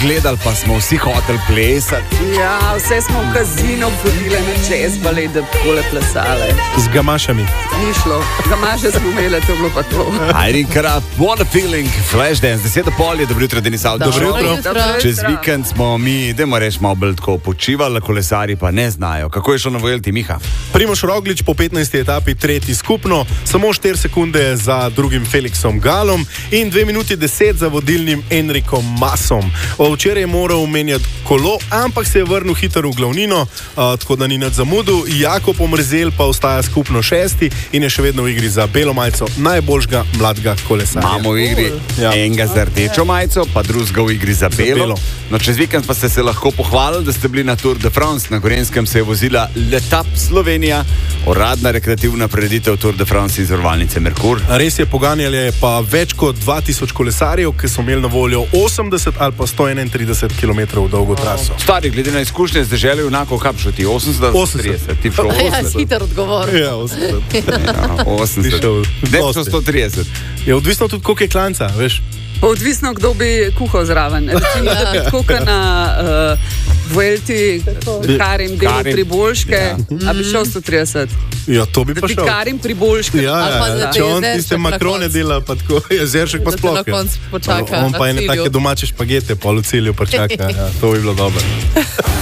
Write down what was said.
gledali, pa smo vsi hoteli plesati. Ja, vse smo v kazino hodili na čez balet, da bi takole plesale. Z gamašami. Ni šlo, gamaše smo imeli, to je bilo pa to. Ajdinkrat, what a feeling, Flashdance, 10:30 je, dobro jutro, Denis Avto. Dobro jutro. Čez vikend smo mi, dajmo reči, malo bolj tako počivali, kolesari pa ne znajo. Kako je šlo na Vuelti, Miha? Primož Roglič po 15. etapi tretji skupno, samo 4 sekunde za drugim Felixom Galom in 2 minuti 10 za vodilnim Enrikom Masom. Včeraj je moral menjati kolo, ampak se je vrnil hitro v glavnino, tako da ni nad zamudil. Jakob Omrzel pa ostaja skupno 6. in je še vedno v igri za belo majico najboljšega mladega kolesarja. Imamo v igri enega z rdečo majico, pa drugega v igri za belo. No, čez vikend pa ste se lahko pohvalili, da ste bili na Tour de France. Na Gorenskem se je vozila Letap Slovenija, uradna rekreativna prireditev Tour de France iz zavarovalnice Merkur. Res je, poganjali pa več kot 2000 kolesarjev, ki so imeli na voljo 80 ali pa 131 km dolgo traso. Stari, glede na izkušnje, ste želeli enako kapšo ti 80, 30, ti šlo 80. Ja, hiter odgovor. Ja, 80. Ja, 80. Ne, so 130. Je odvisno tudi, koliko je klanca, veš. Pa odvisno, kdo bi kuhal zraven. Recimo, da bi tako na Vuelti Karim delal priboljške, a bi šel 130. Ja, to bi Da pa ti šel. Karim priboljške. Ja, če on tiste makrone dela, pa tako, jezeršek pa sploh. Da te na koncu počaka On pa na ene cilju. take domače špagete, pol v cilju pa čaka. Ja, to bi bilo dobro.